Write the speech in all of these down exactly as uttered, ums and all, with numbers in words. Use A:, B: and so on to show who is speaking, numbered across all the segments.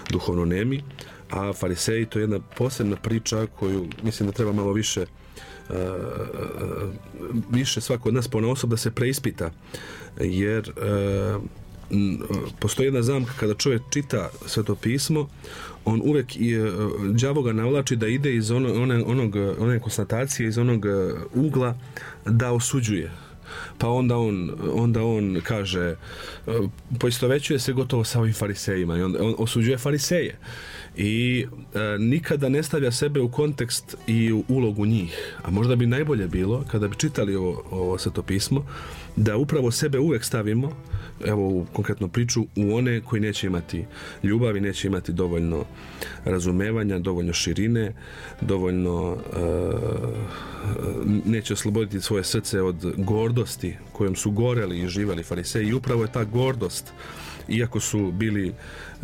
A: duhovno nemi, a fariseji to je jedna posebna priča koju mislim da treba malo više Uh, više svako od nas ponaosob da se preispita, jer uh, postoji jedna zamka kada čovjek čita Sveto pismo, on uvijek uh, đavo ga navlači da ide iz ono, one, onog, one konstatacije, iz onog ugla da osuđuje. Pa onda on, onda on kaže, poistovećuje se gotovo sa ovim farisejima i on, on osuđuje fariseje i e, nikada ne stavlja sebe u kontekst i u ulogu njih. A možda bi najbolje bilo kada bi čitali ovo, ovo Sveto pismo, da upravo sebe uvijek stavimo, evo u konkretnu priču, u one koji neće imati ljubavi, neće imati dovoljno razumevanja, dovoljno širine, dovoljno uh, neće osloboditi svoje srce od gordosti kojom su goreli i živeli fariseji. I upravo je ta gordost, iako su bili e,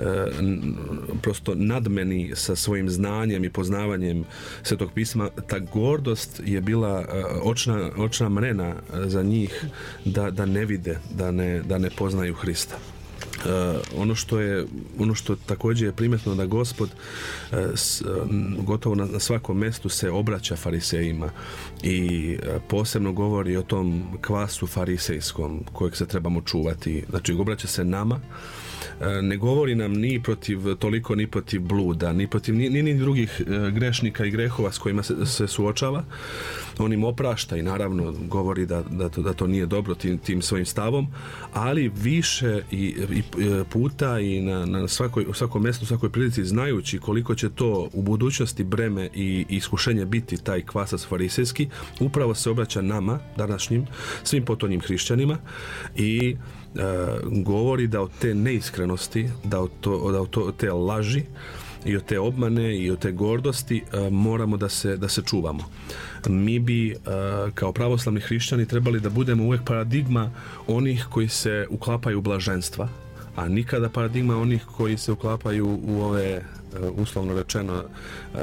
A: prosto nadmeni sa svojim znanjem i poznavanjem Svetog pisma, ta gordost je bila e, očna, očna mrena za njih da, da ne vide, da ne, da ne poznaju Hrista. Uh, ono što je ono što također je primjetno da Gospod uh, s, uh, gotovo na, na svakom mjestu se obraća farisejima i uh, posebno govori o tom kvasu farisejskom kojeg se trebamo čuvati. Znači obraća se nama, uh, ne govori nam ni protiv toliko ni protiv bluda, ni protiv ni, ni, ni drugih uh, grešnika i grehova s kojima se, se suočava. On im oprašta i naravno govori da, da, to, da to nije dobro tim, tim svojim stavom, ali više i, i puta i na, na svakoj, svakom mjestu, svakoj prilici, znajući koliko će to u budućnosti breme i, i iskušenje biti taj kvasac farisejski, upravo se obraća nama, današnjim, svim potonjim hrišćanima i e, govori da od te neiskrenosti, da od, to, da od to, te laži i od te obmane i od te gordosti uh, moramo da se, da se čuvamo. Mi bi uh, kao pravoslavni hrišćani trebali da budemo uvijek paradigma onih koji se uklapaju u blaženstva, a nikada paradigma onih koji se uklapaju u ove, uh, uslovno rečeno, uh,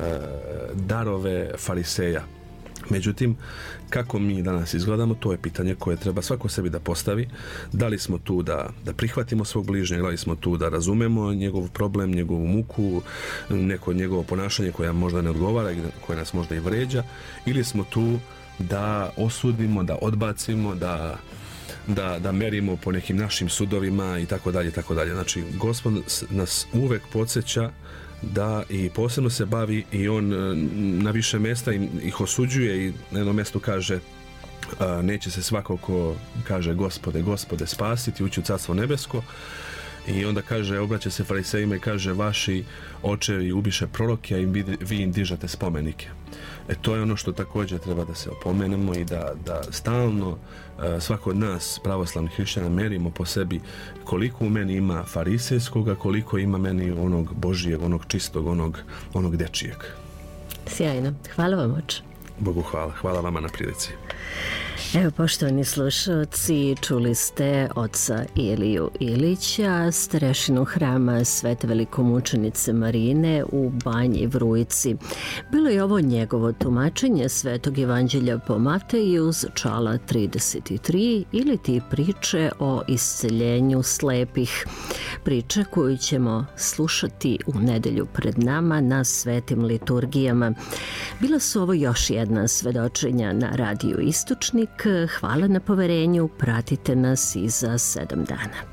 A: darove fariseja. Međutim, kako mi danas izgledamo, to je pitanje koje treba svako sebi da postavi. Da li smo tu da, da prihvatimo svog bližnjeg, da li smo tu da razumemo njegov problem, njegovu muku, neko njegovo ponašanje koje možda ne odgovara i koje nas možda i vređa, ili smo tu da osudimo, da odbacimo, da da, da merimo po nekim našim sudovima i tako dalje, tako dalje. Znači, Gospod nas uvek podsjeća da i posebno se bavi i on na više mjesta ih osuđuje i na jednom mjestu kaže a, neće se svako ko kaže Gospode, Gospode spasiti, ući u Carstvo nebesko. I onda kaže, obraća se farisejima i kaže, vaši očevi ubiše proroke, a im vi, vi im dižate spomenike. E to je ono što također treba da se opomenemo i da, da stalno uh, svako od nas pravoslavnih hrišćana merimo po sebi koliko u meni ima farisejskoga, koliko ima meni onog Božijeg, onog čistog, onog, onog dečijeg.
B: Sjajno. Hvala vam, oče.
A: Bogu hvala. Hvala vama na prilici.
B: Evo, poštovani slušalci, čuli ste oca Iliju Ilića, starešinu hrama Svete velikomučenice Marine u Banji Vrujici. Bilo je ovo njegovo tumačenje Svetog evanđelja po Mateju uz čala trideset tri ili ti priče o isceljenju slepih. Priče koju ćemo slušati u nedelju pred nama na svetim liturgijama. Bila su ovo još jedna svedočenja na Radiju Istočnik. Hvala na poverenju, pratite nas i za sedam dana.